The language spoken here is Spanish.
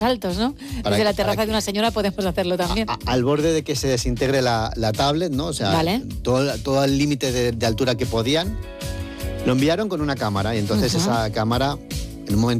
altos, ¿no? Desde la terraza de una señora podemos hacerlo también. Al borde de que se desintegre la tablet, ¿no? O sea, vale. todo el límite de altura que podían. Lo enviaron con una cámara y entonces esa cámara, en un momento